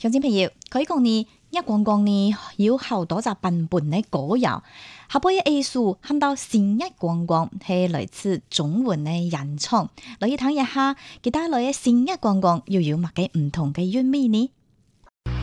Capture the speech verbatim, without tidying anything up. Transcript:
鄉親朋友，可以講呢，一講講呢有好多隻版本嘅歌謠，下晡嘅藝術喊到新一講講係來自中文嘅演唱，來去睇一下，佢帶來嘅新一講講又有乜嘅唔同嘅韻味呢？